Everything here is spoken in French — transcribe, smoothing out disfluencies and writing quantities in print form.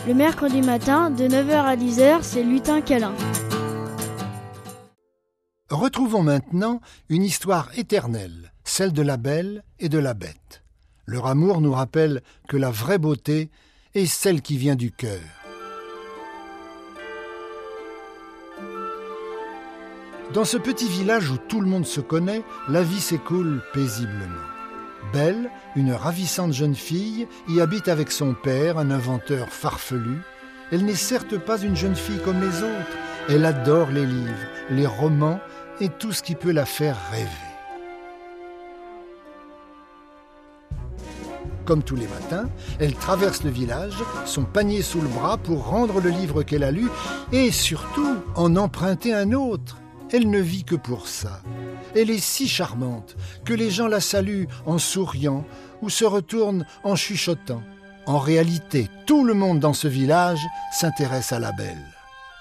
Le mercredi matin, de 9h à 10h, c'est Lutin Câlin. Retrouvons maintenant une histoire éternelle, celle de la Belle et de la Bête. Leur amour nous rappelle que la vraie beauté est celle qui vient du cœur. Dans ce petit village où tout le monde se connaît, la vie s'écoule paisiblement. Belle, une ravissante jeune fille, y habite avec son père, un inventeur farfelu. Elle n'est certes pas une jeune fille comme les autres. Elle adore les livres, les romans et tout ce qui peut la faire rêver. Comme tous les matins, elle traverse le village, son panier sous le bras pour rendre le livre qu'elle a lu et surtout en emprunter un autre. Elle ne vit que pour ça. Elle est si charmante que les gens la saluent en souriant ou se retournent en chuchotant. En réalité, tout le monde dans ce village s'intéresse à la Belle.